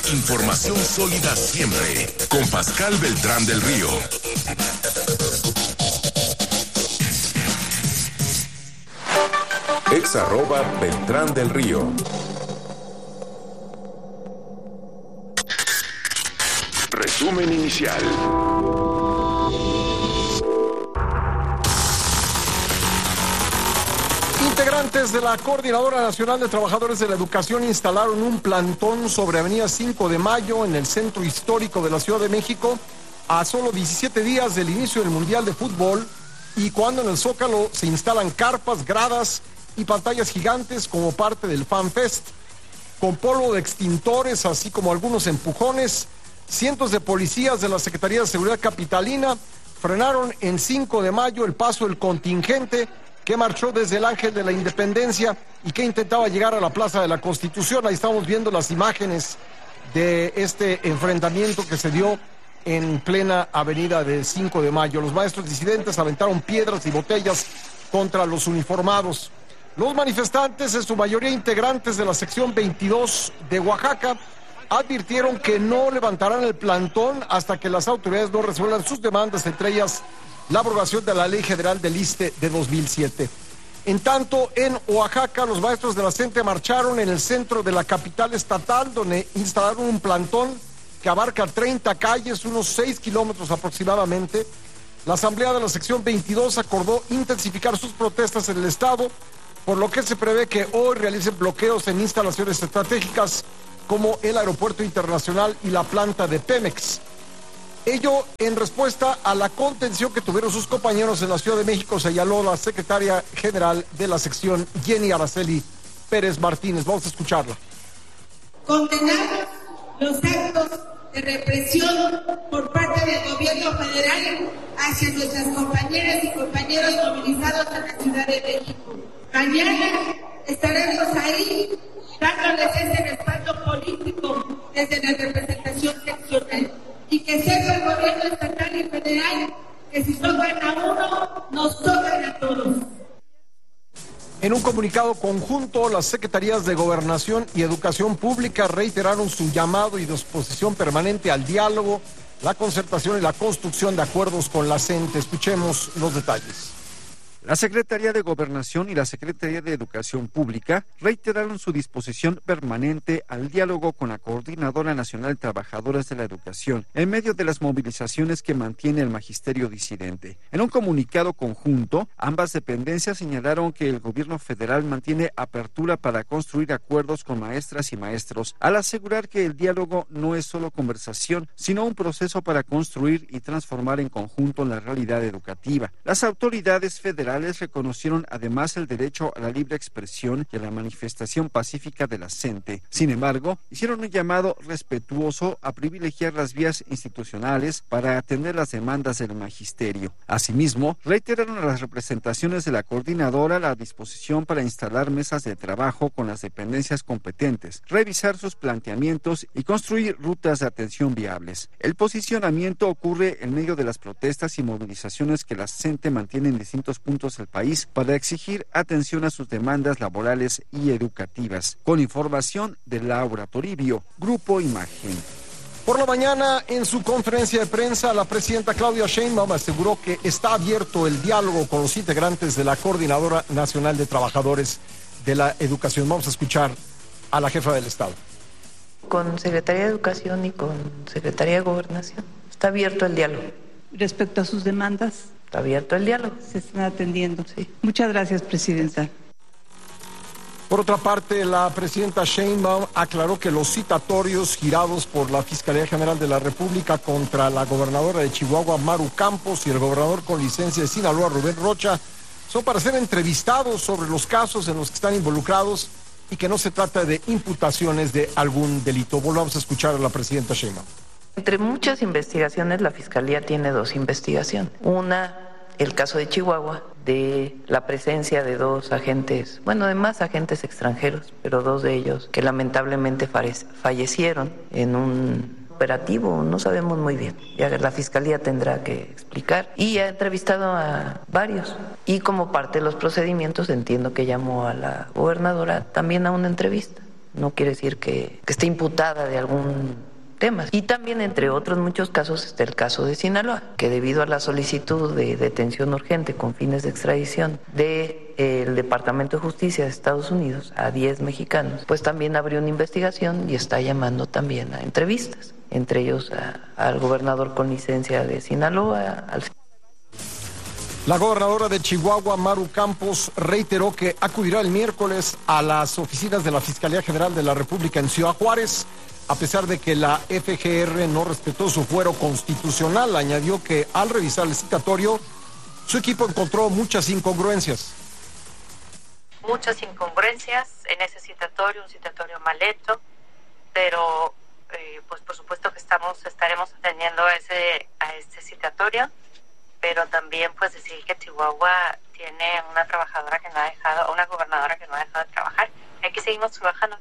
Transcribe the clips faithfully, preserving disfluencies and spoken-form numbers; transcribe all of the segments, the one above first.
Información sólida siempre. Con Pascal Beltrán del Río. Ex arroba Beltrán del Río. Resumen inicial. Integrantes de la Coordinadora Nacional de Trabajadores de la Educación instalaron un plantón sobre Avenida cinco de Mayo en el centro histórico de la Ciudad de México a solo diecisiete días del inicio del Mundial de Fútbol, y cuando en el Zócalo se instalan carpas, gradas y pantallas gigantes como parte del Fan Fest. Con polvo de extintores, así como algunos empujones, cientos de policías de la Secretaría de Seguridad Capitalina frenaron en cinco de Mayo el paso del contingente que marchó desde el Ángel de la Independencia y que intentaba llegar a la Plaza de la Constitución. Ahí estamos viendo las imágenes de este enfrentamiento que se dio en plena avenida de cinco de Mayo. Los maestros disidentes aventaron piedras y botellas contra los uniformados. Los manifestantes, en su mayoría integrantes de la sección veintidós de Oaxaca, advirtieron que no levantarán el plantón hasta que las autoridades no resuelvan sus demandas, entre ellas la abrogación de la Ley General del ISSSTE de dos mil siete. En tanto, en Oaxaca, los maestros de la CENTE marcharon en el centro de la capital estatal, donde instalaron un plantón que abarca treinta calles, unos seis kilómetros aproximadamente. La Asamblea de la sección veintidós acordó intensificar sus protestas en el estado, por lo que se prevé que hoy realicen bloqueos en instalaciones estratégicas como el Aeropuerto Internacional y la planta de Pemex. Ello en respuesta a la contención que tuvieron sus compañeros en la Ciudad de México, señaló la secretaria general de la sección, Jenny Araceli Pérez Martínez. Vamos a escucharla. Condenamos los actos de represión por parte del gobierno federal hacia nuestras compañeras y compañeros movilizados en la Ciudad de México. Mañana estaremos ahí dándoles este respaldo político desde la representación seccional. Y que sepa el gobierno estatal y federal que si tocan a uno, nos tocan a todos. En un comunicado conjunto, las Secretarías de Gobernación y Educación Pública reiteraron su llamado y disposición permanente al diálogo, la concertación y la construcción de acuerdos con la CENTE. Escuchemos los detalles. La Secretaría de Gobernación y la Secretaría de Educación Pública reiteraron su disposición permanente al diálogo con la Coordinadora Nacional de Trabajadores de la Educación en medio de las movilizaciones que mantiene el magisterio disidente. En un comunicado conjunto, ambas dependencias señalaron que el gobierno federal mantiene apertura para construir acuerdos con maestras y maestros, al asegurar que el diálogo no es solo conversación, sino un proceso para construir y transformar en conjunto la realidad educativa. Las autoridades federales reconocieron además el derecho a la libre expresión y a la manifestación pacífica de la CENTE. Sin embargo, hicieron un llamado respetuoso a privilegiar las vías institucionales para atender las demandas del magisterio. Asimismo, reiteraron a las representaciones de la coordinadora la disposición para instalar mesas de trabajo con las dependencias competentes, revisar sus planteamientos y construir rutas de atención viables. El posicionamiento ocurre en medio de las protestas y movilizaciones que la CENTE mantiene en distintos puntos del país para exigir atención a sus demandas laborales y educativas. Con información de Laura Toribio, Grupo Imagen. Por la mañana, en su conferencia de prensa, la presidenta Claudia Sheinbaum aseguró que está abierto el diálogo con los integrantes de la Coordinadora Nacional de Trabajadores de la Educación. Vamos a escuchar a la jefa del Estado. Con Secretaría de Educación y con Secretaría de Gobernación está abierto el diálogo. Respecto a sus demandas, está abierto el diálogo. Se están atendiendo. Sí. Muchas gracias, presidenta. Por otra parte, la presidenta Sheinbaum aclaró que los citatorios girados por la Fiscalía General de la República contra la gobernadora de Chihuahua, Maru Campos, y el gobernador con licencia de Sinaloa, Rubén Rocha, son para ser entrevistados sobre los casos en los que están involucrados y que no se trata de imputaciones de algún delito. Volvamos a escuchar a la presidenta Sheinbaum. Entre muchas investigaciones, la Fiscalía tiene dos investigaciones. Una, el caso de Chihuahua, de la presencia de dos agentes, bueno, de más agentes extranjeros, pero dos de ellos que lamentablemente fallecieron en un operativo, no sabemos muy bien. Ya la Fiscalía tendrá que explicar. Y ha entrevistado a varios. Y como parte de los procedimientos, entiendo que llamó a la gobernadora también a una entrevista. no quiere decir que, que esté imputada de algún tema. Y también, entre otros muchos casos, está el caso de Sinaloa, que debido a la solicitud de detención urgente con fines de extradición del de, eh, Departamento de Justicia de Estados Unidos a diez mexicanos, pues también abrió una investigación y está llamando también a entrevistas, entre ellos a, al gobernador con licencia de Sinaloa, al... La gobernadora de Chihuahua, Maru Campos, reiteró que acudirá el miércoles a las oficinas de la Fiscalía General de la República en Ciudad Juárez, a pesar de que la F G R no respetó su fuero constitucional. Añadió que al revisar el citatorio, su equipo encontró muchas incongruencias. Muchas incongruencias en ese citatorio, un citatorio mal hecho, pero eh, pues por supuesto que estamos estaremos atendiendo a ese a este citatorio, pero también pues decir que Chihuahua tiene una trabajadora que no ha dejado, una gobernadora que no ha dejado de trabajar. Aquí seguimos trabajando.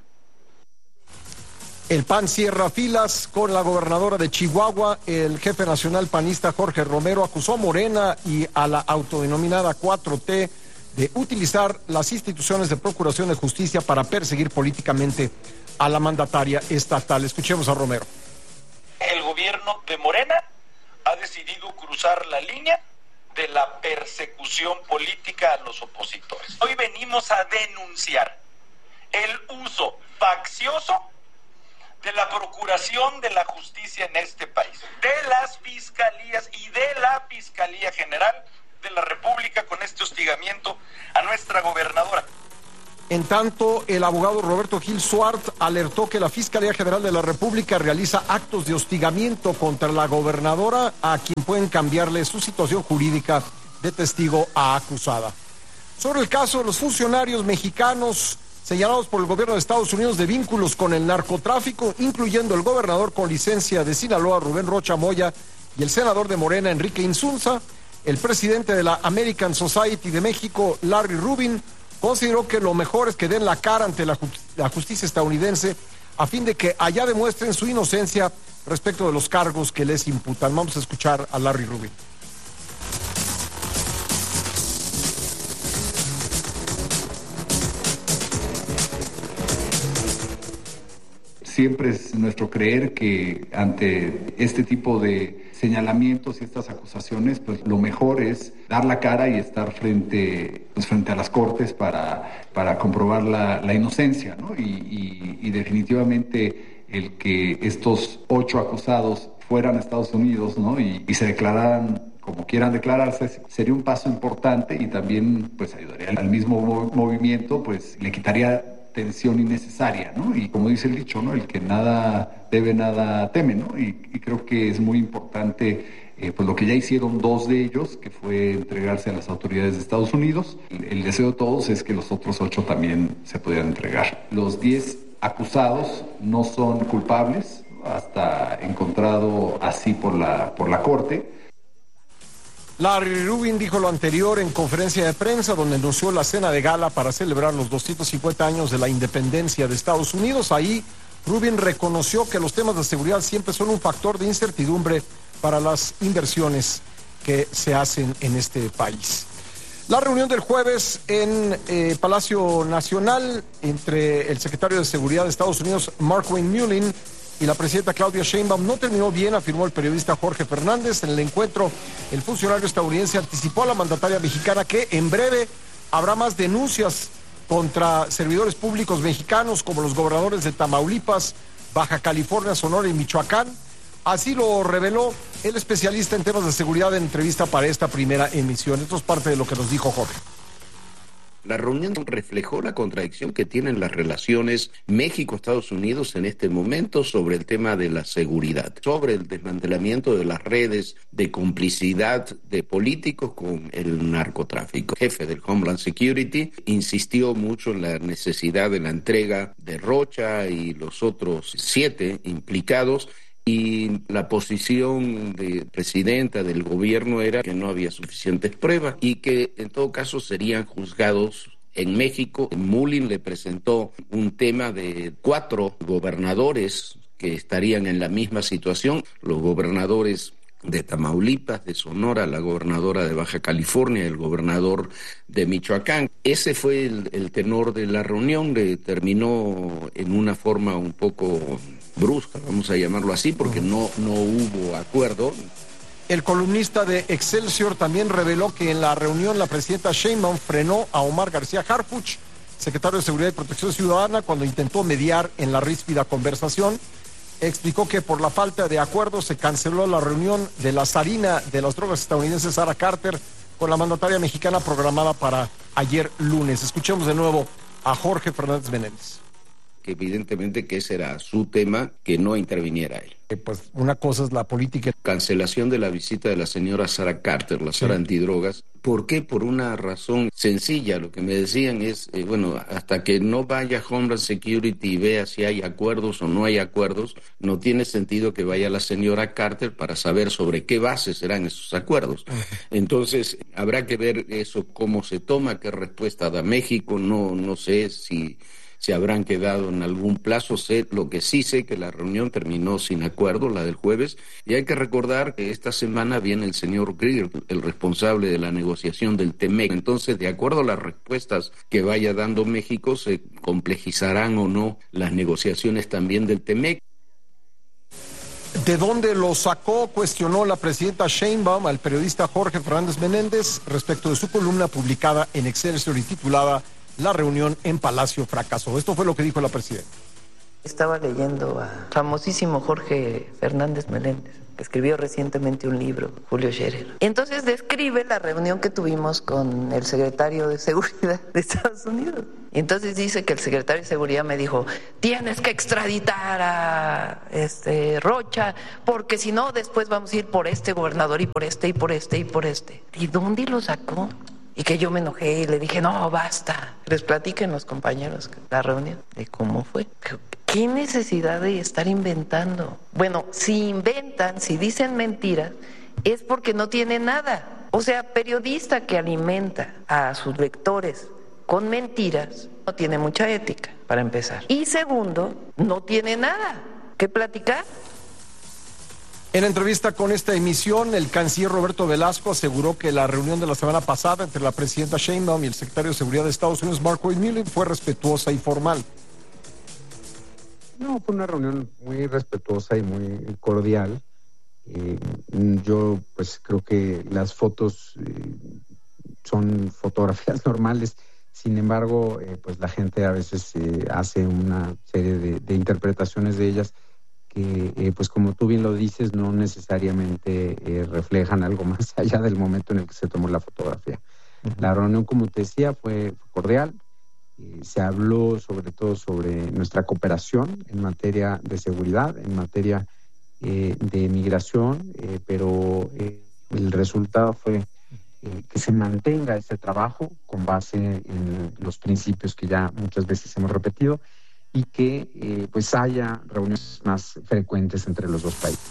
El P A N cierra filas con la gobernadora de Chihuahua. El jefe nacional panista Jorge Romero acusó a Morena y a la autodenominada cuatro T de utilizar las instituciones de procuración de justicia para perseguir políticamente a la mandataria estatal. Escuchemos a Romero. El gobierno de Morena ha decidido cruzar la línea de la persecución política a los opositores. Hoy venimos a denunciar el uso faccioso de la procuración de la justicia en este país, de las fiscalías y de la Fiscalía General de la República con este hostigamiento a nuestra gobernadora. En tanto, el abogado Roberto Gil Suart alertó que la Fiscalía General de la República realiza actos de hostigamiento contra la gobernadora, a quien pueden cambiarle su situación jurídica de testigo a acusada. Sobre el caso de los funcionarios mexicanos señalados por el gobierno de Estados Unidos de vínculos con el narcotráfico, incluyendo el gobernador con licencia de Sinaloa, Rubén Rocha Moya, y el senador de Morena, Enrique Insunza, el presidente de la American Society de México, Larry Rubin, consideró que lo mejor es que den la cara ante la, la justicia estadounidense a fin de que allá demuestren su inocencia respecto de los cargos que les imputan. Vamos a escuchar a Larry Rubin. Siempre es nuestro creer que ante este tipo de señalamientos y estas acusaciones, pues lo mejor es dar la cara y estar frente, pues, frente a las cortes para, para comprobar la, la inocencia, ¿no? Y, y, y definitivamente el que estos ocho acusados fueran a Estados Unidos, ¿no? y, y se declararan como quieran declararse, sería un paso importante y también pues ayudaría al mismo movimiento, pues le quitaría tensión innecesaria, ¿no? Y como dice el dicho, ¿no? El que nada debe, nada teme, ¿no? Y, y creo que es muy importante, eh, pues lo que ya hicieron dos de ellos, que fue entregarse a las autoridades de Estados Unidos. El, el deseo de todos es que los otros ocho también se pudieran entregar. Los diez acusados no son culpables, hasta encontrado así por la, por la Corte. Larry Rubin dijo lo anterior en conferencia de prensa, donde anunció la cena de gala para celebrar los doscientos cincuenta años de la independencia de Estados Unidos. Ahí, Rubin reconoció que los temas de seguridad siempre son un factor de incertidumbre para las inversiones que se hacen en este país. La reunión del jueves en eh, Palacio Nacional entre el secretario de Seguridad de Estados Unidos, Mark Wayne Mullin, y la presidenta Claudia Sheinbaum no terminó bien, afirmó el periodista Jorge Fernández. En el encuentro, el funcionario estadounidense anticipó a la mandataria mexicana que en breve habrá más denuncias contra servidores públicos mexicanos como los gobernadores de Tamaulipas, Baja California, Sonora y Michoacán. Así lo reveló el especialista en temas de seguridad en entrevista para esta primera emisión. Esto es parte de lo que nos dijo Jorge. La reunión reflejó la contradicción que tienen las relaciones México-Estados Unidos en este momento sobre el tema de la seguridad, sobre el desmantelamiento de las redes de complicidad de políticos con el narcotráfico. El jefe del Homeland Security insistió mucho en la necesidad de la entrega de Rocha y los otros siete implicados. Y la posición de presidenta del gobierno era que no había suficientes pruebas y que en todo caso serían juzgados en México. Mullin le presentó un tema de cuatro gobernadores que estarían en la misma situación, los gobernadores de Tamaulipas, de Sonora, la gobernadora de Baja California, el gobernador de Michoacán. Ese fue el, el tenor de la reunión, le terminó en una forma un poco brusca, vamos a llamarlo así, porque no, no hubo acuerdo. El columnista de Excelsior también reveló que en la reunión la presidenta Sheinbaum frenó a Omar García Harfuch, secretario de Seguridad y Protección Ciudadana, cuando intentó mediar en la ríspida conversación. Explicó que por la falta de acuerdo se canceló la reunión de la zarina de las drogas estadounidenses Sarah Carter con la mandataria mexicana programada para ayer lunes. Escuchemos de nuevo a Jorge Fernández Menéndez. Que evidentemente que ese era su tema, que no interviniera él. Eh, pues una cosa es la política. Cancelación de la visita de la señora Sarah Carter, la Sara sí. antidrogas. ¿Por qué? Por una razón sencilla. Lo que me decían es, eh, bueno, hasta que no vaya Homeland Security y vea si hay acuerdos o no hay acuerdos, no tiene sentido que vaya la señora Carter para saber sobre qué base serán esos acuerdos. Entonces, habrá que ver eso, cómo se toma, qué respuesta da México. No, no sé si... se habrán quedado en algún plazo. Sé, lo que sí sé que la reunión terminó sin acuerdo, la del jueves, y hay que recordar que esta semana viene el señor Greer, el responsable de la negociación del Temec. Entonces, de acuerdo a las respuestas que vaya dando México, se complejizarán o no las negociaciones también del Temec. ¿De dónde lo sacó? Cuestionó la presidenta Sheinbaum al periodista Jorge Fernández Menéndez respecto de su columna publicada en Excelsior y titulada La reunión en Palacio fracasó. Esto fue lo que dijo la presidenta. Estaba leyendo a famosísimo Jorge Fernández Meléndez, que escribió recientemente un libro, Julio Scherer. Entonces describe la reunión que tuvimos con el secretario de Seguridad de Estados Unidos. Y entonces dice que el secretario de Seguridad me dijo, tienes que extraditar a este Rocha, porque si no después vamos a ir por este gobernador y por este y por este y por este. ¿Y dónde lo sacó? Y que yo me enojé y le dije, no, basta. Les platiquen los compañeros la reunión de cómo fue. ¿Qué necesidad de estar inventando? Bueno, si inventan, si dicen mentiras, es porque no tienen nada. O sea, periodista que alimenta a sus lectores con mentiras no tiene mucha ética, para empezar. Y segundo, no tiene nada que platicar. En entrevista con esta emisión, el canciller Roberto Velasco aseguró que la reunión de la semana pasada entre la presidenta Sheinbaum y el secretario de Seguridad de Estados Unidos, Mark Milley, fue respetuosa y formal. No, fue una reunión muy respetuosa y muy cordial. Eh, yo pues creo que las fotos eh, son fotografías normales. Sin embargo, eh, pues la gente a veces eh, hace una serie de, de interpretaciones de ellas que, eh, pues como tú bien lo dices, no necesariamente eh, reflejan algo más allá del momento en el que se tomó la fotografía. Uh-huh. La reunión, como te decía, fue, fue cordial. Eh, se habló sobre todo sobre nuestra cooperación en materia de seguridad, en materia eh, de migración, eh, pero eh, el resultado fue eh, que se mantenga ese trabajo con base en los principios que ya muchas veces hemos repetido, y que eh, pues haya reuniones más frecuentes entre los dos países.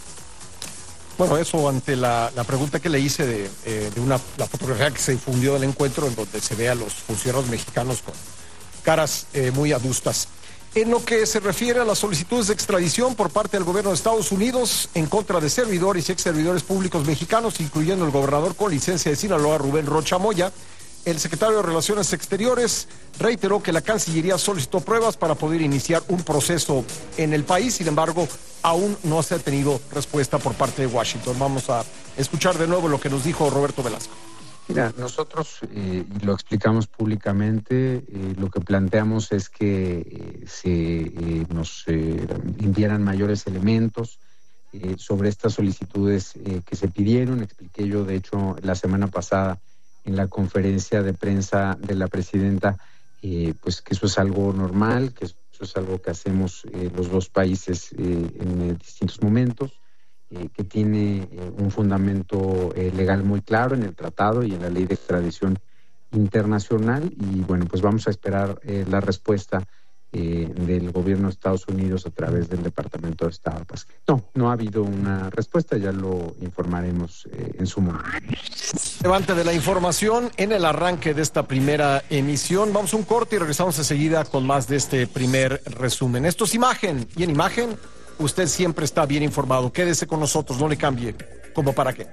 Bueno, eso ante la, la pregunta que le hice de, eh, de una la fotografía que se difundió del encuentro en donde se ve a los funcionarios mexicanos con caras eh, muy adustas. En lo que se refiere a las solicitudes de extradición por parte del gobierno de Estados Unidos en contra de servidores y ex servidores públicos mexicanos, incluyendo el gobernador con licencia de Sinaloa, Rubén Rocha Moya, el secretario de Relaciones Exteriores reiteró que la Cancillería solicitó pruebas para poder iniciar un proceso en el país. Sin embargo, aún no se ha tenido respuesta por parte de Washington. Vamos a escuchar de nuevo lo que nos dijo Roberto Velasco. Mira, nosotros, eh, y lo explicamos públicamente, eh, lo que planteamos es que eh, se eh, nos eh, enviaran mayores elementos eh, sobre estas solicitudes eh, que se pidieron. Expliqué yo, de hecho, la semana pasada en la conferencia de prensa de la presidenta, eh, pues que eso es algo normal, que eso es algo que hacemos eh, los dos países eh, en eh, distintos momentos, eh, que tiene eh, un fundamento eh, legal muy claro en el tratado y en la ley de extradición internacional. Y bueno, pues vamos a esperar eh, la respuesta eh, del gobierno de Estados Unidos a través del Departamento de Estado. Pues no, no ha habido una respuesta, ya lo informaremos eh, en su momento. Levante de la información en el arranque de esta primera emisión. Vamos a un corte y regresamos enseguida con más de este primer resumen. Esto es Imagen, y en Imagen usted siempre está bien informado. Quédese con nosotros, no le cambie. ¿Como para qué?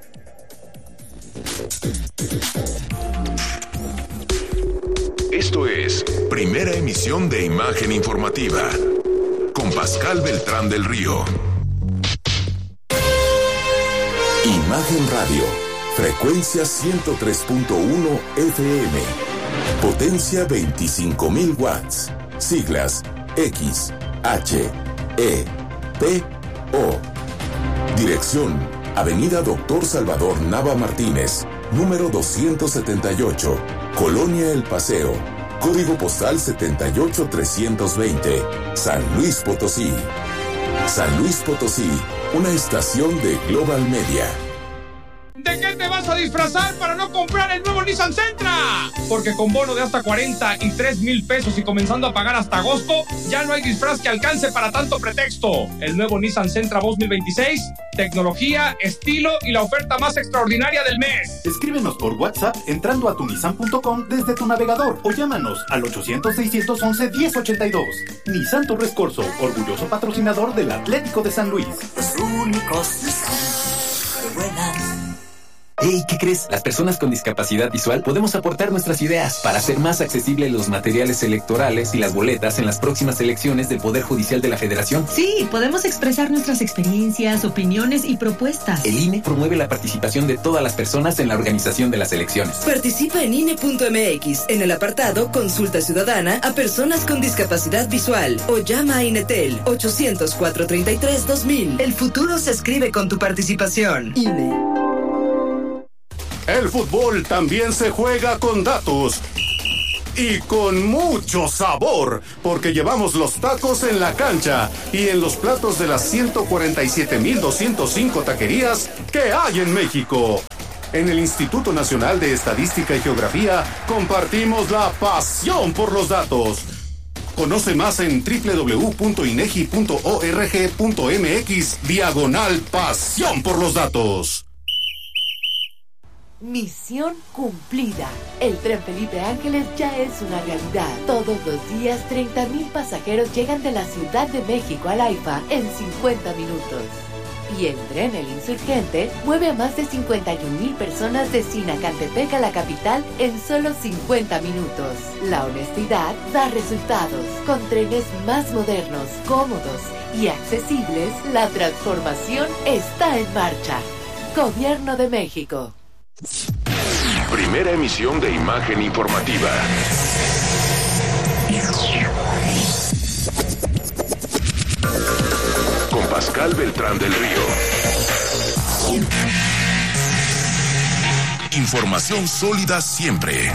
Esto es Primera Emisión de Imagen Informativa con Pascal Beltrán del Río. Imagen Radio, frecuencia ciento tres punto uno F M, potencia veinticinco mil watts, siglas X, H, E, P, O. Dirección, Avenida Doctor Salvador Nava Martínez, número doscientos setenta y ocho, Colonia El Paseo, código postal setenta y ocho trescientos veinte, San Luis Potosí. San Luis Potosí, una estación de Global Media. ¿De qué te vas a disfrazar para no comprar el nuevo Nissan Sentra? Porque con bono de hasta cuarenta y tres mil pesos y comenzando a pagar hasta agosto, ya no hay disfraz que alcance para tanto pretexto. El nuevo Nissan Sentra dos mil veintiséis, tecnología, estilo y la oferta más extraordinaria del mes. Escríbenos por WhatsApp entrando a tu nissan punto com desde tu navegador o llámanos al ochocientos, seiscientos once, diez ochenta y dos. Nissan Torres Corzo, orgulloso patrocinador del Atlético de San Luis. Los únicos Nissan que vuelan. Hey, ¿qué crees? Las personas con discapacidad visual podemos aportar nuestras ideas para hacer más accesibles los materiales electorales y las boletas en las próximas elecciones del Poder Judicial de la Federación. Sí, podemos expresar nuestras experiencias, opiniones y propuestas. El I N E promueve la participación de todas las personas en la organización de las elecciones. Participa en I N E punto M X en el apartado Consulta Ciudadana a personas con discapacidad visual o llama a Inetel ochocientos, cuatrocientos treinta y tres, dos mil. El futuro se escribe con tu participación. I N E. El fútbol también se juega con datos y con mucho sabor, porque llevamos los tacos en la cancha y en los platos de las ciento cuarenta y siete mil doscientos cinco taquerías que hay en México. En el Instituto Nacional de Estadística y Geografía compartimos la pasión por los datos. Conoce más en doble u doble u doble u punto inegi punto org punto m x diagonal pasión por los datos. Misión cumplida. El tren Felipe Ángeles ya es una realidad. Todos los días treinta mil pasajeros llegan de la Ciudad de México al AIFA en cincuenta minutos. Y el tren El Insurgente mueve a más de cincuenta y un mil personas de Sinacantepec a la capital en solo cincuenta minutos. La honestidad da resultados. Con trenes más modernos, cómodos y accesibles, la transformación está en marcha. Gobierno de México. Primera emisión de Imagen Informativa. Con Pascal Beltrán del Río. Información sólida siempre.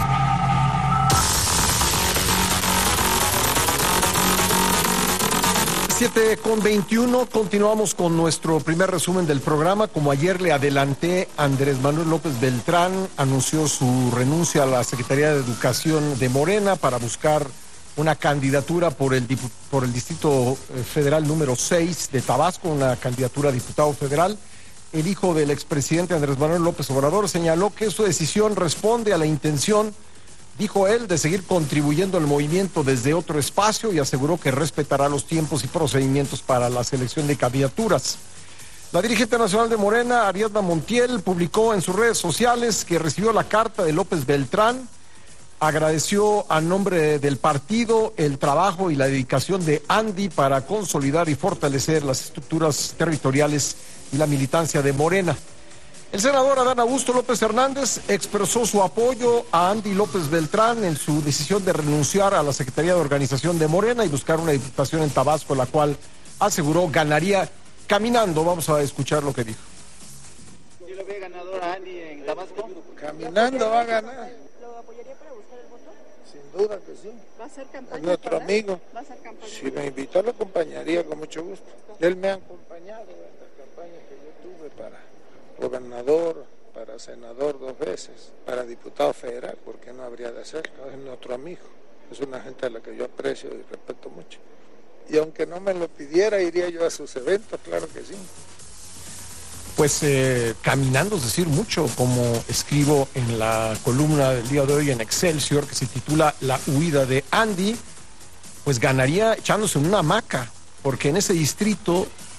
siete con veintiuno, continuamos con nuestro primer resumen del programa. Como ayer le adelanté, Andrés Manuel López Beltrán anunció su renuncia a la Secretaría de Educación de Morena para buscar una candidatura por el, por el Distrito Federal número seis de Tabasco, una candidatura a diputado federal. El hijo del expresidente Andrés Manuel López Obrador señaló que su decisión responde a la intención, dijo él, de seguir contribuyendo al movimiento desde otro espacio, y aseguró que respetará los tiempos y procedimientos para la selección de candidaturas. La dirigente nacional de Morena, Ariadna Montiel, publicó en sus redes sociales que recibió la carta de López Beltrán, agradeció a nombre del partido el trabajo y la dedicación de Andy para consolidar y fortalecer las estructuras territoriales y la militancia de Morena. El senador Adán Augusto López Hernández expresó su apoyo a Andy López Beltrán en su decisión de renunciar a la Secretaría de Organización de Morena y buscar una diputación en Tabasco, la cual aseguró ganaría caminando. Vamos a escuchar lo que dijo. ¿Yo lo ve ganador a Andy en Tabasco? Caminando va a ganar. ¿Lo apoyaría para buscar el voto? Sin duda que sí. ¿Va a hacer campaña? Es nuestro amigo. ¿Va a hacer campaña? Si me invitó, lo acompañaría con mucho gusto. Él me ha acompañado en las campañas que yo tuve para gobernador, para senador dos veces, para diputado federal, ¿por qué no habría de hacerlo? Es nuestro amigo, es una gente a la que yo aprecio y respeto mucho. Y aunque no me lo pidiera, iría yo a sus eventos, claro que sí. Pues eh, caminando, es decir, mucho, como escribo en la columna del día de hoy en Excelsior, que se titula La huida de Andy, pues ganaría echándose en una hamaca, porque en ese distrito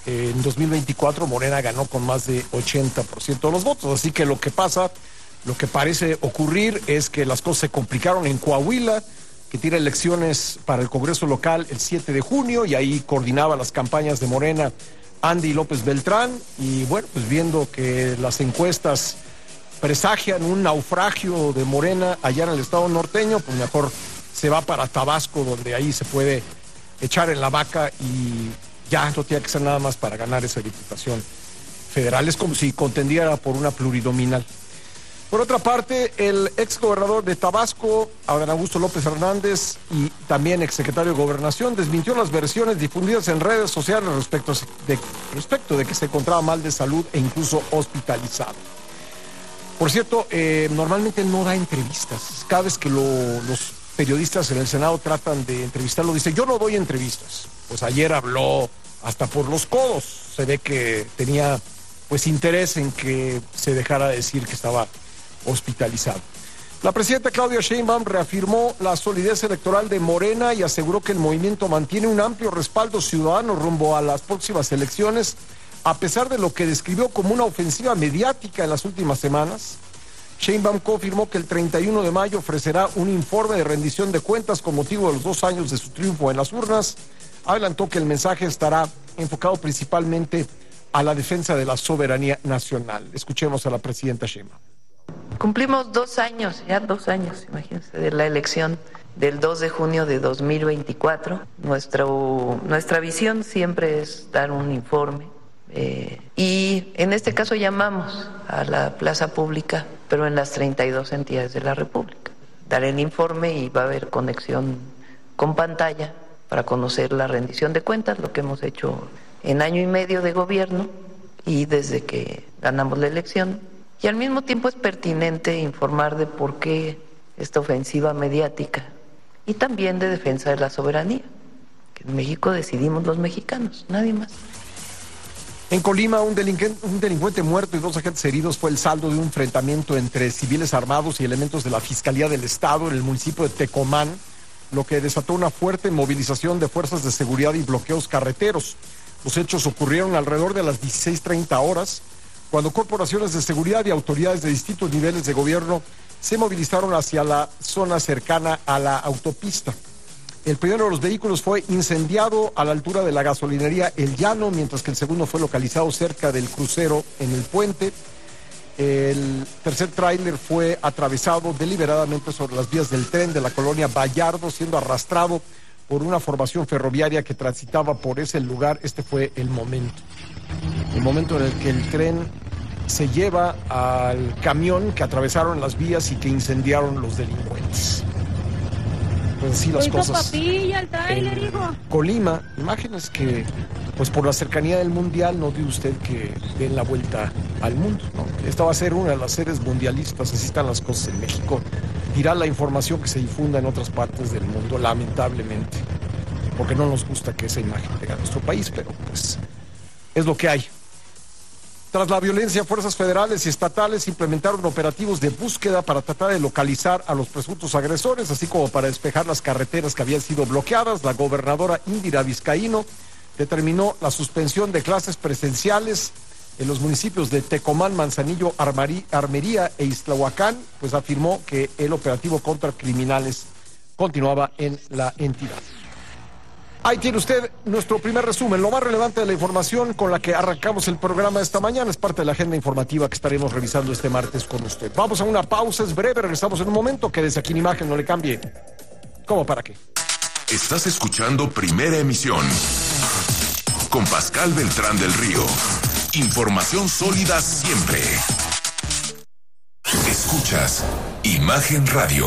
eh, en dos mil veinticuatro Morena ganó con más de ochenta por ciento de los votos. Así que lo que pasa, lo que parece ocurrir es que las cosas se complicaron en Coahuila, que tiene elecciones para el Congreso local el siete de junio, y ahí coordinaba las campañas de Morena Andy López Beltrán. Y bueno, pues viendo que las encuestas presagian un naufragio de Morena allá en el estado norteño, pues mejor se va para Tabasco, donde ahí se puede echar en la vaca y ya no tiene que ser nada más para ganar esa diputación federal. Es como si contendiera por una plurinominal. Por otra parte, el ex gobernador de Tabasco, Adán Augusto López Hernández, y también exsecretario de Gobernación, desmintió las versiones difundidas en redes sociales respecto de, respecto de que se encontraba mal de salud e incluso hospitalizado. Por cierto, eh, normalmente no da entrevistas. Cada vez que lo, los periodistas en el Senado tratan de entrevistarlo, dice, yo no doy entrevistas. Pues ayer habló hasta por los codos. Se ve que tenía pues interés en que se dejara decir que estaba hospitalizado. La presidenta Claudia Sheinbaum reafirmó la solidez electoral de Morena y aseguró que el movimiento mantiene un amplio respaldo ciudadano rumbo a las próximas elecciones, a pesar de lo que describió como una ofensiva mediática en las últimas semanas. Sheinbaum confirmó que el treinta y uno de mayo ofrecerá un informe de rendición de cuentas con motivo de los dos años de su triunfo en las urnas. Adelantó que el mensaje estará enfocado principalmente a la defensa de la soberanía nacional. Escuchemos a la presidenta Sheinbaum. Cumplimos dos años, ya dos años, imagínense, de la elección del dos de junio de dos mil veinticuatro. Nuestro, nuestra visión siempre es dar un informe. Eh, y en este caso llamamos a la plaza pública, pero en las treinta y dos entidades de la República. Daré el informe y va a haber conexión con pantalla para conocer la rendición de cuentas, lo que hemos hecho en año y medio de gobierno y desde que ganamos la elección. Y al mismo tiempo es pertinente informar de por qué esta ofensiva mediática y también de defensa de la soberanía, que en México decidimos los mexicanos, nadie más. En Colima, un delincuente, un delincuente muerto y dos agentes heridos fue el saldo de un enfrentamiento entre civiles armados y elementos de la Fiscalía del Estado en el municipio de Tecomán, lo que desató una fuerte movilización de fuerzas de seguridad y bloqueos carreteros. Los hechos ocurrieron alrededor de las dieciséis treinta horas, cuando corporaciones de seguridad y autoridades de distintos niveles de gobierno se movilizaron hacia la zona cercana a la autopista. El primero de los vehículos fue incendiado a la altura de la gasolinería El Llano, mientras que el segundo fue localizado cerca del crucero en el puente. El tercer tráiler fue atravesado deliberadamente sobre las vías del tren de la colonia Vallardo, siendo arrastrado por una formación ferroviaria que transitaba por ese lugar. Este fue el momento. El momento en el que el tren se lleva al camión que atravesaron las vías y que incendiaron los delincuentes. Pues así las cosas. Papilla, el tráiler, en hijo. Colima, imágenes que, pues por la cercanía del Mundial, no ve usted que den la vuelta al mundo, ¿no? Esta va a ser una de las sedes mundialistas, así están las cosas en México. Dirá la información que se difunda en otras partes del mundo, lamentablemente, porque no nos gusta que esa imagen llegue a nuestro país, pero pues es lo que hay. Tras la violencia, fuerzas federales y estatales implementaron operativos de búsqueda para tratar de localizar a los presuntos agresores, así como para despejar las carreteras que habían sido bloqueadas. La gobernadora Indira Vizcaíno determinó la suspensión de clases presenciales en los municipios de Tecomán, Manzanillo, Armarí, Armería e Iztlahuacán, pues afirmó que el operativo contra criminales continuaba en la entidad. Ahí tiene usted nuestro primer resumen, lo más relevante de la información con la que arrancamos el programa esta mañana. Es parte de la agenda informativa que estaremos revisando este martes con usted. Vamos a una pausa, es breve, regresamos en un momento. Quédese aquí en imagen, no le cambie. ¿Cómo para qué? Estás escuchando Primera Emisión con Pascal Beltrán del Río. Información sólida siempre. Escuchas Imagen Radio.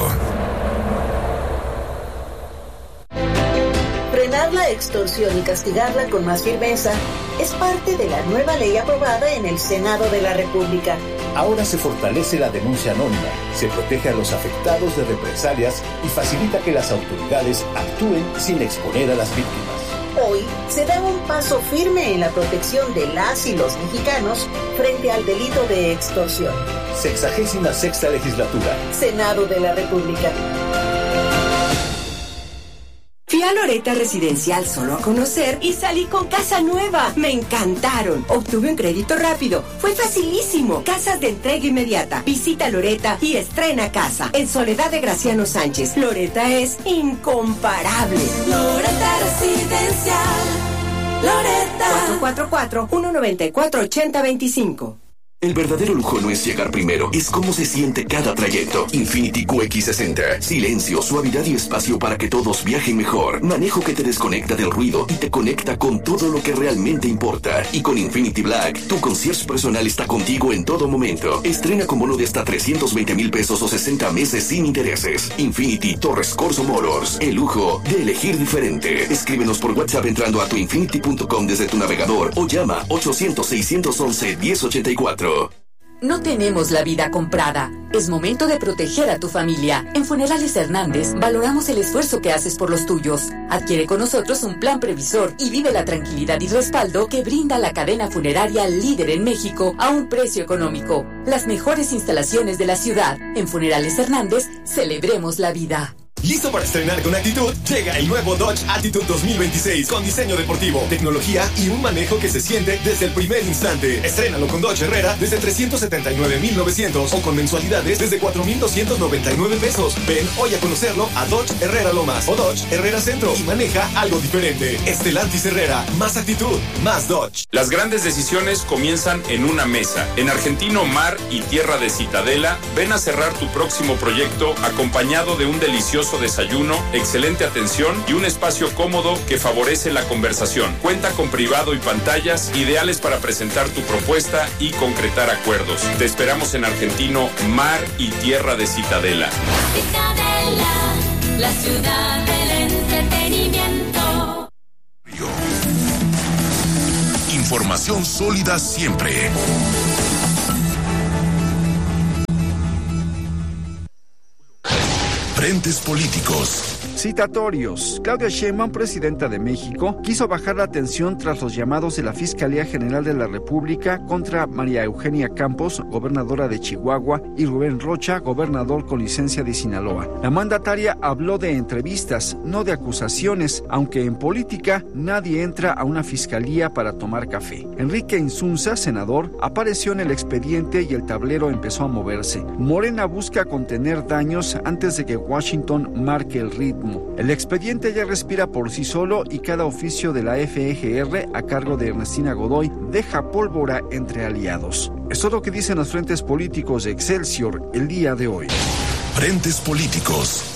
Frenar la extorsión y castigarla con más firmeza es parte de la nueva ley aprobada en el Senado de la República. Ahora se fortalece la denuncia anónima, se protege a los afectados de represalias y facilita que las autoridades actúen sin exponer a las víctimas. Hoy se da un paso firme en la protección de las y los mexicanos frente al delito de extorsión. Sexagésima sexta legislatura. Senado de la República. a Loretta Residencial solo a conocer y salí con casa nueva. Me encantaron. Obtuve un crédito rápido. Fue facilísimo. Casas de entrega inmediata. Visita Loretta y estrena casa. En Soledad de Graciano Sánchez. Loretta es incomparable. Loretta Residencial. Loretta. cuatro cuatro cuatro, uno nueve cuatro, ocho cero dos cinco. El verdadero lujo no es llegar primero, es cómo se siente cada trayecto. Infiniti Q X sesenta. Silencio, suavidad y espacio para que todos viajen mejor. Manejo que te desconecta del ruido y te conecta con todo lo que realmente importa. Y con Infinity Black, tu concierge personal está contigo en todo momento. Estrena con bono de hasta trescientos veinte mil pesos o sesenta meses sin intereses. Infinity Torres Corso Motors. El lujo de elegir diferente. Escríbenos por WhatsApp entrando a tu infinity punto com desde tu navegador o llama ochocientos, seiscientos once, diez ochenta y cuatro. No tenemos la vida comprada. Es momento de proteger a tu familia. En Funerales Hernández valoramos el esfuerzo que haces por los tuyos. Adquiere con nosotros un plan previsor y vive la tranquilidad y respaldo que brinda la cadena funeraria líder en México a un precio económico. Las mejores instalaciones de la ciudad. En Funerales Hernández, celebremos la vida. ¿Listo para estrenar con actitud? Llega el nuevo Dodge Attitude dos mil veintiséis con diseño deportivo, tecnología y un manejo que se siente desde el primer instante. Estrénalo con Dodge Herrera desde trescientos setenta y nueve mil novecientos o con mensualidades desde cuatro mil doscientos noventa y nueve pesos. Ven hoy a conocerlo a Dodge Herrera Lomas o Dodge Herrera Centro y maneja algo diferente. Stellantis Herrera, más actitud, más Dodge. Las grandes decisiones comienzan en una mesa. En Argentino Mar y Tierra de Citadela, ven a cerrar tu próximo proyecto acompañado de un delicioso desayuno, excelente atención y un espacio cómodo que favorece la conversación. Cuenta con privado y pantallas ideales para presentar tu propuesta y concretar acuerdos. Te esperamos en Argentino Mar y Tierra de Citadela. Citadela, la ciudad del entretenimiento. Información sólida siempre. Frentes políticos. Citatorios. Claudia Sheinbaum, presidenta de México, quiso bajar la tensión tras los llamados de la Fiscalía General de la República contra María Eugenia Campos, gobernadora de Chihuahua, y Rubén Rocha, gobernador con licencia de Sinaloa. La mandataria habló de entrevistas, no de acusaciones, aunque en política nadie entra a una fiscalía para tomar café. Enrique Insunza, senador, apareció en el expediente y el tablero empezó a moverse. Morena busca contener daños antes de que Washington marque el ritmo. El expediente ya respira por sí solo y cada oficio de la F E G R a cargo de Ernestina Godoy deja pólvora entre aliados. Esto es lo que dicen los frentes políticos de Excelsior el día de hoy. Frentes políticos.